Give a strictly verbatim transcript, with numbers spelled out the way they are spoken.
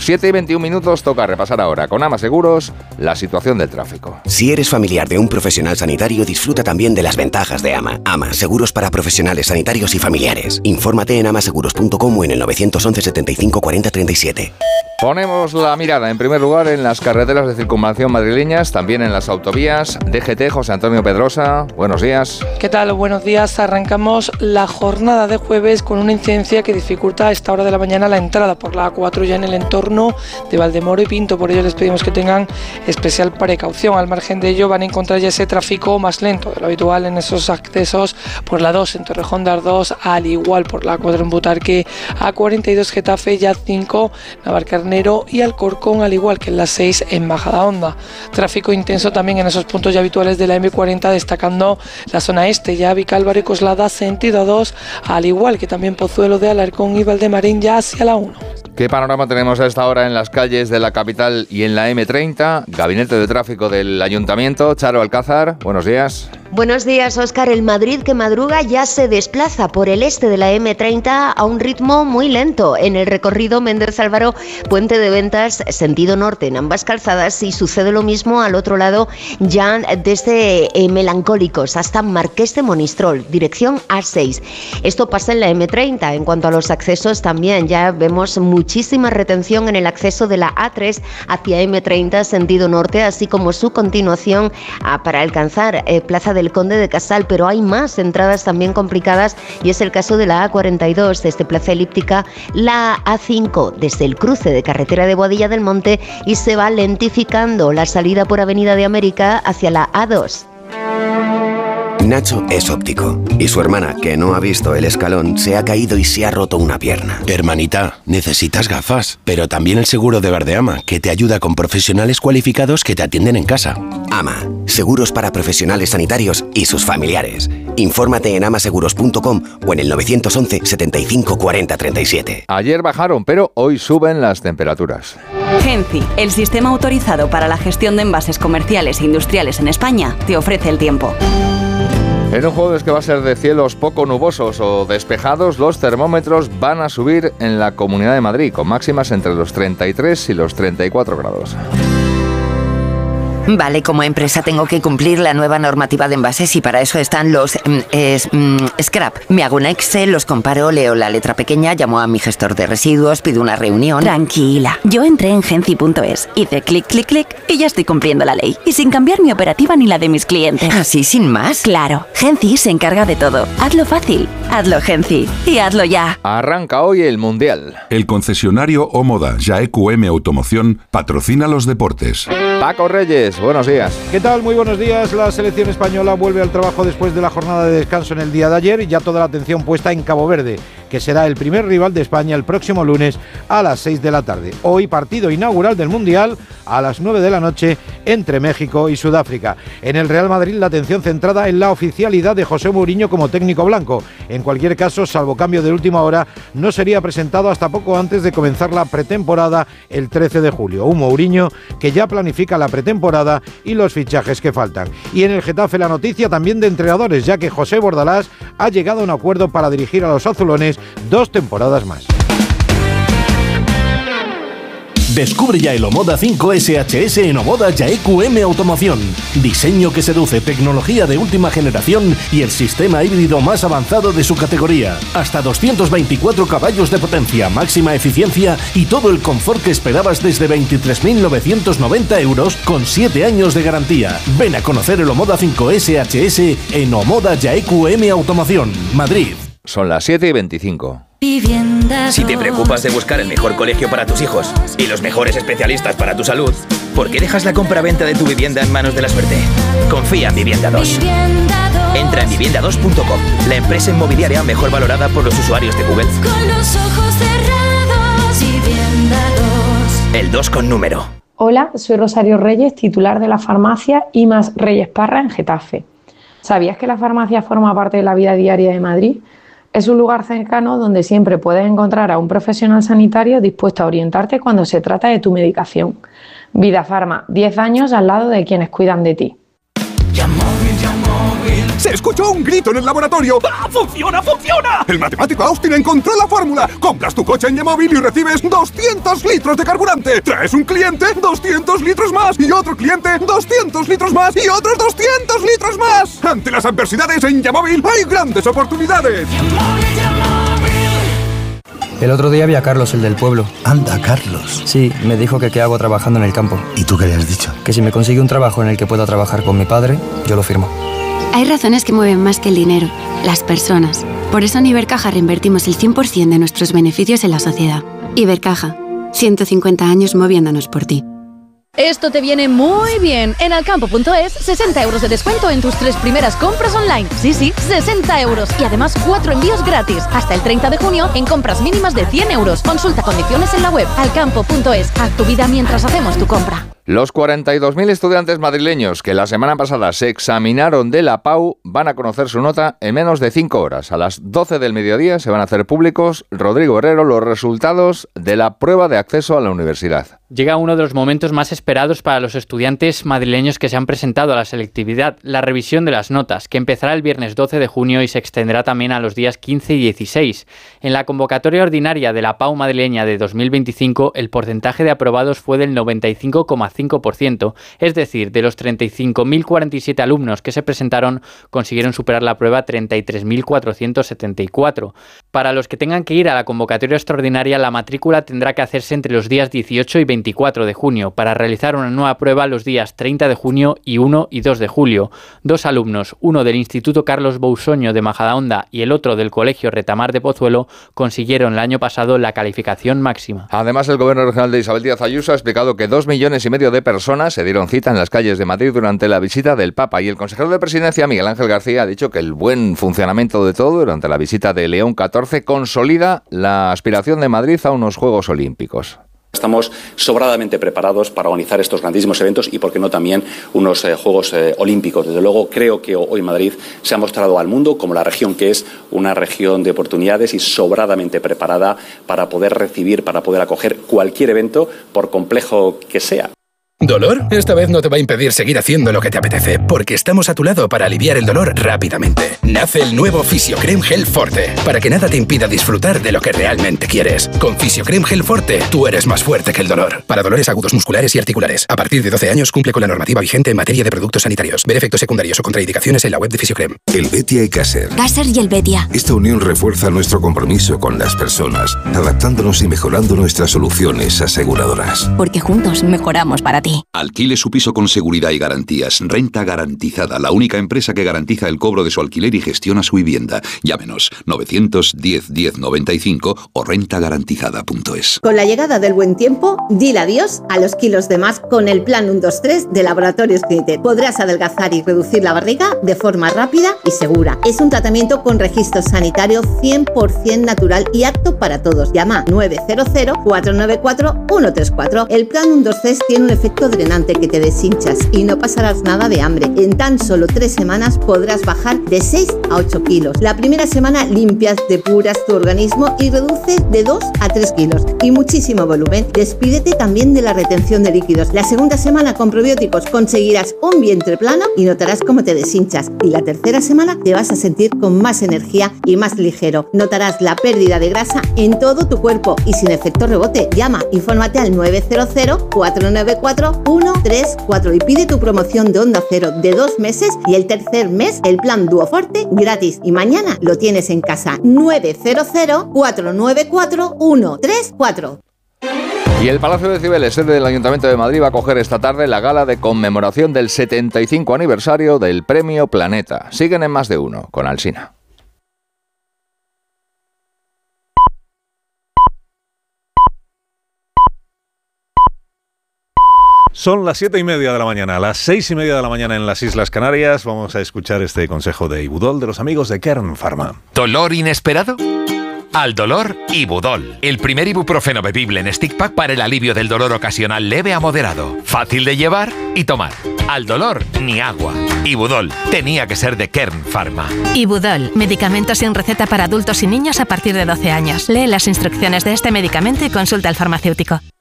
siete y veintiún minutos, toca repasar ahora con Ama Seguros la situación del tráfico. Si eres familiar de un profesional sanitario, disfruta también de las ventajas de Ama. Ama, seguros para profesionales sanitarios y familiares. Infórmate en amaseguros punto com o en el nueve once setenta y cinco cuarenta treinta y siete. Ponemos la mirada en primer lugar en las carreteras de circunvalación madrileñas, también en las autovías. D G T, José Antonio Pedrosa, buenos días. ¿Qué tal? Buenos días. Arrancamos la jornada de jueves con una incidencia que dificulta a esta hora de la mañana la entrada por la A cuatro ya en el entorno de Valdemoro y Pinto. Por ello les pedimos que tengan especial precaución. Al margen de ello van a encontrar ya ese tráfico más lento de lo habitual en esos accesos por la dos en Torrejón de Ardoz, al igual por la A cuatro en Butarque, A cuarenta y dos Getafe, ya cinco Navalcarnero y Alcorcón, al igual que en la seis en Majadahonda. Tráfico intenso también en esos puntos ya habituales de la eme cuarenta, destacando la zona este, ya Vicálvaro y Coslada sentido dos, al igual que también Pozuelo de Alarcón y Valdemarín ya hacia la uno. ¿Qué panorama tenemos a esta hora en las calles de la capital y en la eme treinta? Gabinete de Tráfico del Ayuntamiento, Charo Alcázar, buenos días. Buenos días, Óscar. El Madrid que madruga ya se desplaza por el este de la eme treinta a un ritmo muy lento en el recorrido Méndez Álvaro, Puente de Ventas, sentido norte en ambas calzadas, y sucede lo mismo al otro lado ya desde eh, Melancólicos hasta Marqués de Monistrol, dirección A seis. Esto pasa en la eme treinta. En cuanto a los accesos también ya vemos muchísima retención en el acceso de la A tres hacia eme treinta, sentido norte, así como su continuación ah, para alcanzar eh, Plaza de del Conde de Casal, pero hay más entradas también complicadas y es el caso de la A cuarenta y dos desde Plaza Elíptica, la A cinco desde el cruce de carretera de Boadilla del Monte y se va lentificando la salida por Avenida de América hacia la A dos. Nacho es óptico y su hermana, que no ha visto el escalón, se ha caído y se ha roto una pierna. Hermanita, necesitas gafas, pero también el seguro de Verdeama, que te ayuda con profesionales cualificados que te atienden en casa. Ama, seguros para profesionales sanitarios y sus familiares. Infórmate en amaseguros punto com o en el nueve once setenta y cinco cuarenta treinta y siete. Ayer bajaron, pero hoy suben las temperaturas. Genci, el sistema autorizado para la gestión de envases comerciales e industriales en España, te ofrece el tiempo. En un jueves que va a ser de cielos poco nubosos o despejados, los termómetros van a subir en la Comunidad de Madrid, con máximas entre los treinta y tres y los treinta y cuatro grados. Vale, como empresa tengo que cumplir la nueva normativa de envases y para eso están los mm, es, mm, scrap. Me hago un Excel, los comparo, leo la letra pequeña, llamo a mi gestor de residuos, pido una reunión. Tranquila, yo entré en genci punto es, hice clic, clic, clic y ya estoy cumpliendo la ley. Y sin cambiar mi operativa ni la de mis clientes. ¿Así sin más? Claro, Genci se encarga de todo. Hazlo fácil, hazlo Genci y hazlo ya. Arranca hoy el Mundial. El concesionario Omoda Ya E Q M Automoción patrocina los deportes. Paco Reyes, buenos días. ¿Qué tal? Muy buenos días. La selección española vuelve al trabajo después de la jornada de descanso en el día de ayer y ya toda la atención puesta en Cabo Verde, que será el primer rival de España el próximo lunes a las seis de la tarde. Hoy partido inaugural del Mundial a las nueve de la noche entre México y Sudáfrica. En el Real Madrid la atención centrada en la oficialidad de José Mourinho como técnico blanco. En cualquier caso, salvo cambio de última hora, no sería presentado hasta poco antes de comenzar la pretemporada el trece de julio. Un Mourinho que ya planifica la pretemporada y los fichajes que faltan. Y en el Getafe la noticia también de entrenadores, ya que José Bordalás ha llegado a un acuerdo para dirigir a los azulones dos temporadas más. Descubre ya el Omoda cinco ese hache ese en Omoda Ya E Q M Automoción. Diseño que seduce, tecnología de última generación y el sistema híbrido más avanzado de su categoría. Hasta doscientos veinticuatro caballos de potencia, máxima eficiencia y todo el confort que esperabas desde veintitrés mil novecientos noventa euros con siete años de garantía. Ven a conocer el Omoda cinco ese hache ese en Omoda Ya E Q M Automoción, Madrid. Son las siete y veinticinco. Si te preocupas de buscar el mejor colegio para tus hijos y los mejores especialistas para tu salud, ¿por qué dejas la compra-venta de tu vivienda en manos de la suerte? Confía en Vivienda dos. Entra en vivienda dos punto com, la empresa inmobiliaria mejor valorada por los usuarios de Google. Con los ojos cerrados, Vivienda dos. El dos con número. Hola, soy Rosario Reyes, titular de la farmacia IMAS Reyes Parra en Getafe. ¿Sabías que la farmacia forma parte de la vida diaria de Madrid? Es un lugar cercano donde siempre puedes encontrar a un profesional sanitario dispuesto a orientarte cuando se trata de tu medicación. Vida Farma, diez años al lado de quienes cuidan de ti. Ya móvil, ya móvil. Se escuchó un grito en el laboratorio. ¡Ah, funciona, funciona! El matemático Austin encontró la fórmula. Compras tu coche en Yamóvil y recibes doscientos litros de carburante. Traes un cliente, doscientos litros más. Y otro cliente, doscientos litros más. Y otros doscientos litros más. Ante las adversidades en Yamóvil hay grandes oportunidades. El otro día vi a Carlos, el del pueblo. Anda, Carlos. Sí, me dijo que qué hago trabajando en el campo. ¿Y tú qué le has dicho? Que si me consigue un trabajo en el que pueda trabajar con mi padre, yo lo firmo. Hay razones que mueven más que el dinero, las personas. Por eso en Ibercaja reinvertimos el cien por ciento de nuestros beneficios en la sociedad. Ibercaja, ciento cincuenta años moviéndonos por ti. Esto te viene muy bien. En alcampo punto es, sesenta euros de descuento en tus tres primeras compras online. Sí, sí, sesenta euros. Y además cuatro envíos gratis. Hasta el treinta de junio en compras mínimas de cien euros. Consulta condiciones en la web. alcampo punto es. Haz tu vida mientras hacemos tu compra. Los cuarenta y dos mil estudiantes madrileños que la semana pasada se examinaron de la PAU van a conocer su nota en menos de cinco horas. A las doce del mediodía se van a hacer públicos, Rodrigo Herrero, los resultados de la prueba de acceso a la universidad. Llega uno de los momentos más esperados para los estudiantes madrileños que se han presentado a la selectividad, la revisión de las notas, que empezará el viernes doce de junio y se extenderá también a los días quince y dieciséis. En la convocatoria ordinaria de la PAU madrileña de dos mil veinticinco, el porcentaje de aprobados fue del noventa y cinco coma cinco por ciento, es decir, de los treinta y cinco mil cuarenta y siete alumnos que se presentaron, consiguieron superar la prueba treinta y tres mil cuatrocientos setenta y cuatro. Para los que tengan que ir a la convocatoria extraordinaria, la matrícula tendrá que hacerse entre los días dieciocho y veinticuatro de junio, para realizar una nueva prueba los días treinta de junio y uno y dos de julio. Dos alumnos, uno del Instituto Carlos Bousoño de Majadahonda y el otro del Colegio Retamar de Pozuelo, consiguieron el año pasado la calificación máxima. Además, el Gobierno regional de Isabel Díaz Ayuso ha explicado que dos millones y medio de personas se dieron cita en las calles de Madrid durante la visita del Papa, y el consejero de Presidencia, Miguel Ángel García, ha dicho que el buen funcionamiento de todo durante la visita de León catorce consolida la aspiración de Madrid a unos Juegos Olímpicos. Estamos sobradamente preparados para organizar estos grandísimos eventos y, por qué no, también unos eh, Juegos eh, Olímpicos. Desde luego, creo que hoy Madrid se ha mostrado al mundo como la región que es, una región de oportunidades y sobradamente preparada para poder recibir, para poder acoger cualquier evento, por complejo que sea. ¿Dolor? Esta vez no te va a impedir seguir haciendo lo que te apetece, porque estamos a tu lado para aliviar el dolor rápidamente. Nace el nuevo Fisiocrem Gel Forte, para que nada te impida disfrutar de lo que realmente quieres. Con Fisiocrem Gel Forte, tú eres más fuerte que el dolor. Para dolores agudos musculares y articulares. A partir de doce años cumple con la normativa vigente en materia de productos sanitarios. Ver efectos secundarios o contraindicaciones en la web de Fisiocrem. El Betia y Caser. Caser y el Betia. Esta unión refuerza nuestro compromiso con las personas, adaptándonos y mejorando nuestras soluciones aseguradoras. Porque juntos mejoramos para ti. Alquile su piso con seguridad y garantías. Renta Garantizada, la única empresa que garantiza el cobro de su alquiler y gestiona su vivienda. Llámenos novecientos diez diez noventa y cinco o renta garantizada punto es. Con la llegada del buen tiempo, dile adiós a los kilos de más con el plan uno dos tres de Laboratorios Clinitet. Podrás adelgazar y reducir la barriga de forma rápida y segura. Es un tratamiento con registro sanitario cien por ciento natural y apto para todos. Llama nueve cero cero cuatro nueve cuatro uno tres cuatro. El plan uno dos tres tiene un efecto drenante que te deshinchas y no pasarás nada de hambre. En tan solo tres semanas podrás bajar de seis a ocho kilos. La primera semana limpias, depuras tu organismo y reduces de dos a tres kilos y muchísimo volumen. Despídete también de la retención de líquidos. La segunda semana con probióticos conseguirás un vientre plano y notarás cómo te deshinchas. Y la tercera semana te vas a sentir con más energía y más ligero. Notarás la pérdida de grasa en todo tu cuerpo y sin efecto rebote. Llama, infórmate al nueve cero cero cuatro nueve cuatro uno tres cuatro y pide tu promoción de Onda Cero de dos meses y el tercer mes el plan Duoforte gratis. Y mañana lo tienes en casa. Nueve cero cero cuatro nueve cuatro uno tres cuatro. Y el Palacio de Cibeles, sede del Ayuntamiento de Madrid, va a acoger esta tarde la gala de conmemoración del setenta y cinco aniversario del Premio Planeta. Siguen en Más de Uno con Alsina. Son las siete y media de la mañana, a las seis y media de la mañana en las Islas Canarias. Vamos a escuchar este consejo de Ibudol de los amigos de Kern Pharma. ¿Dolor inesperado? Al dolor, Ibudol. El primer ibuprofeno bebible en stick pack para el alivio del dolor ocasional leve a moderado. Fácil de llevar y tomar. Al dolor, ni agua. Ibudol. Tenía que ser de Kern Pharma. Ibudol. Medicamento sin receta para adultos y niños a partir de doce años. Lee las instrucciones de este medicamento y consulta al farmacéutico.